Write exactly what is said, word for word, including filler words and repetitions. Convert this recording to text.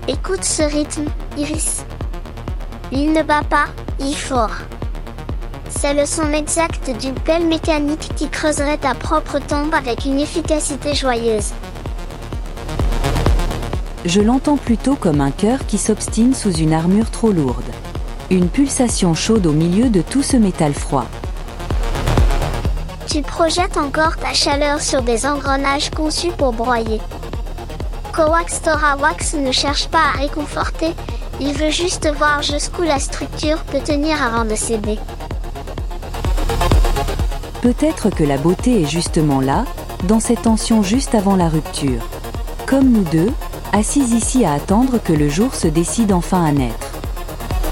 Écoute ce rythme, Iris. Il ne bat pas, il fort. C'est le son exact d'une pelle mécanique qui creuserait ta propre tombe avec une efficacité joyeuse. Je l'entends plutôt comme un cœur qui s'obstine sous une armure trop lourde. Une pulsation chaude au milieu de tout ce métal froid. Tu projettes encore ta chaleur sur des engrenages conçus pour broyer. Coax Torawax ne cherche pas à réconforter, il veut juste voir jusqu'où la structure peut tenir avant de céder. Peut-être que la beauté est justement là, dans cette tension juste avant la rupture. Comme nous deux, assis ici à attendre que le jour se décide enfin à naître.